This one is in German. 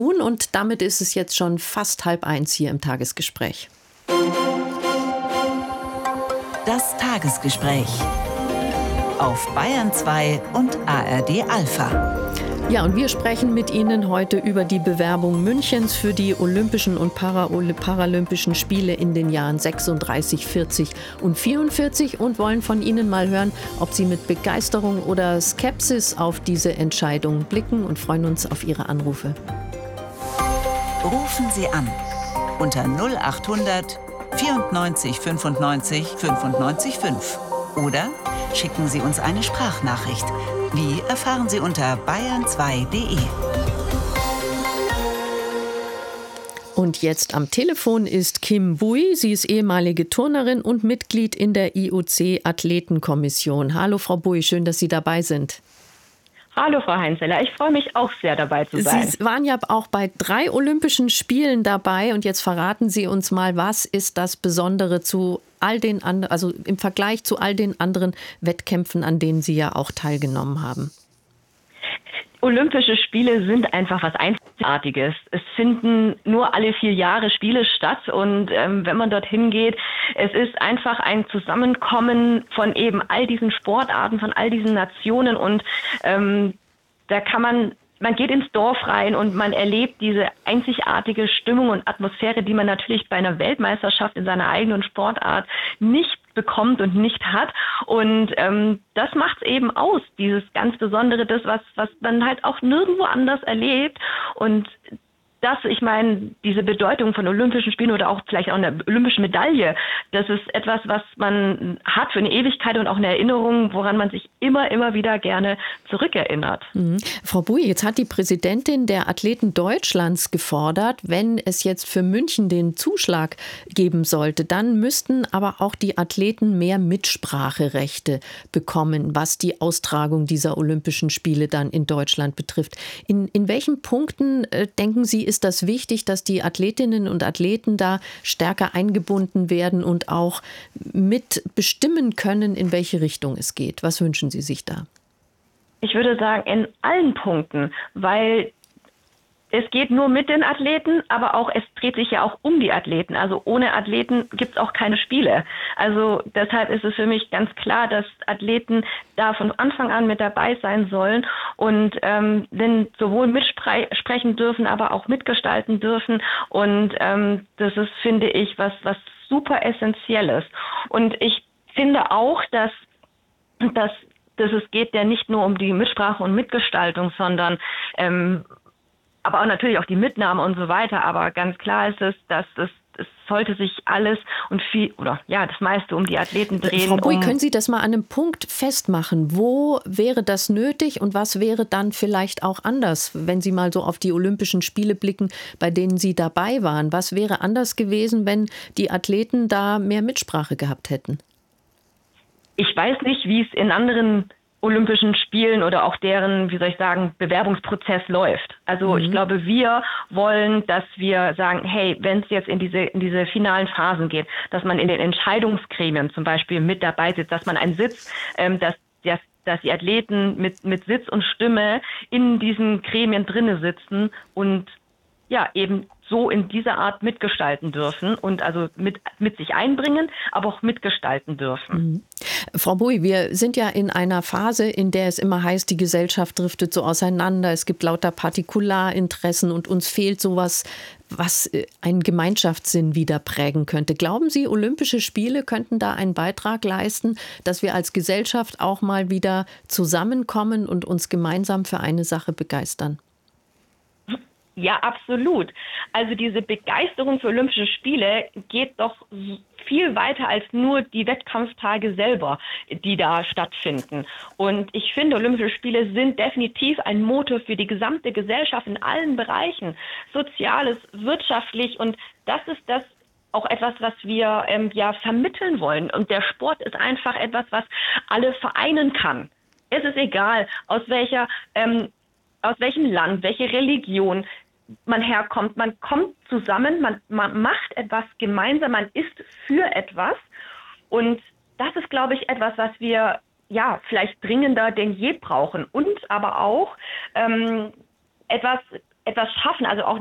Und damit ist es jetzt schon fast 12:30 hier im Tagesgespräch. Das Tagesgespräch auf Bayern 2 und ARD Alpha. Ja, und wir sprechen mit Ihnen heute über die Bewerbung Münchens für die Olympischen und Paralympischen Spiele in den Jahren 36, 40 und 44 und wollen von Ihnen mal hören, ob Sie mit Begeisterung oder Skepsis auf diese Entscheidung blicken und freuen uns auf Ihre Anrufe. Rufen Sie an unter 0800 94 95 95 5 oder schicken Sie uns eine Sprachnachricht. Wie erfahren Sie unter bayern2.de. Und jetzt am Telefon ist Kim Bui. Sie ist ehemalige Turnerin und Mitglied in der IOC-Athletenkommission. Hallo Frau Bui, schön, dass Sie dabei sind. Hallo Frau Heinzeler, ich freue mich auch sehr dabei zu sein. Sie waren ja auch bei 3 Olympischen Spielen dabei und jetzt verraten Sie uns mal, was ist das Besondere zu all den anderen, also im Vergleich zu all den anderen Wettkämpfen, an denen Sie ja auch teilgenommen haben? Olympische Spiele sind einfach was Einzigartiges. Es finden nur alle 4 Jahre Spiele statt und wenn man dorthin geht, es ist einfach ein Zusammenkommen von eben all diesen Sportarten, von all diesen Nationen und da kann man geht ins Dorf rein und man erlebt diese einzigartige Stimmung und Atmosphäre, die man natürlich bei einer Weltmeisterschaft in seiner eigenen Sportart nicht bekommt und nicht hat. Und das macht es eben aus, dieses ganz Besondere, das, was man halt auch nirgendwo anders erlebt. Und das, ich meine, diese Bedeutung von Olympischen Spielen oder auch vielleicht auch eine olympische Medaille, das ist etwas, was man hat für eine Ewigkeit und auch eine Erinnerung, woran man sich immer wieder gerne zurückerinnert. Frau Bui, jetzt hat die Präsidentin der Athleten Deutschlands gefordert, wenn es jetzt für München den Zuschlag geben sollte, dann müssten aber auch die Athleten mehr Mitspracherechte bekommen, was die Austragung dieser Olympischen Spiele dann in Deutschland betrifft. In welchen Punkten, denken Sie, ist das wichtig, dass die Athletinnen und Athleten da stärker eingebunden werden und auch mitbestimmen können, in welche Richtung es geht? Was wünschen Sie sich da? Ich würde sagen, in allen Punkten, weil es geht nur mit den Athleten, aber auch es dreht sich ja auch um die Athleten. Also ohne Athleten gibt es auch keine Spiele. Also deshalb ist es für mich ganz klar, dass Athleten da von Anfang an mit dabei sein sollen und denn sowohl mitsprechen dürfen, aber auch mitgestalten dürfen. Und das ist, finde ich, was super Essentielles. Und ich finde auch, dass es geht ja nicht nur um die Mitsprache und Mitgestaltung, sondern aber auch natürlich auch die Mitnahme und so weiter. Aber ganz klar ist es, dass es sollte sich alles und viel oder ja das meiste um die Athleten drehen. Frau Bui, können Sie das mal an einem Punkt festmachen? Wo wäre das nötig und was wäre dann vielleicht auch anders, wenn Sie mal so auf die Olympischen Spiele blicken, bei denen Sie dabei waren? Was wäre anders gewesen, wenn die Athleten da mehr Mitsprache gehabt hätten? Ich weiß nicht, wie es in anderen Olympischen Spielen oder auch deren, wie soll ich sagen, Bewerbungsprozess läuft. Also ich glaube, wir wollen, dass wir sagen, hey, wenn es jetzt in diese finalen Phasen geht, dass man in den Entscheidungsgremien zum Beispiel mit dabei sitzt, dass man einen Sitz, dass die Athleten mit Sitz und Stimme in diesen Gremien drinne sitzen und ja, eben so in dieser Art mitgestalten dürfen und also mit sich einbringen, aber auch mitgestalten dürfen. Frau Bui, wir sind ja in einer Phase, in der es immer heißt, die Gesellschaft driftet so auseinander, es gibt lauter Partikularinteressen und uns fehlt sowas, was einen Gemeinschaftssinn wieder prägen könnte. Glauben Sie, Olympische Spiele könnten da einen Beitrag leisten, dass wir als Gesellschaft auch mal wieder zusammenkommen und uns gemeinsam für eine Sache begeistern? Ja, absolut. Also diese Begeisterung für Olympische Spiele geht doch viel weiter als nur die Wettkampftage selber, die da stattfinden. Und ich finde, Olympische Spiele sind definitiv ein Motor für die gesamte Gesellschaft in allen Bereichen, soziales, wirtschaftlich. Und das ist das auch etwas, was wir vermitteln wollen. Und der Sport ist einfach etwas, was alle vereinen kann. Es ist egal, aus welchem Land, welche Religion man herkommt. Man kommt zusammen, man macht etwas gemeinsam, man ist für etwas. Und das ist, glaube ich, etwas, was wir vielleicht dringender denn je brauchen. Und aber auch etwas, etwas schaffen, also auch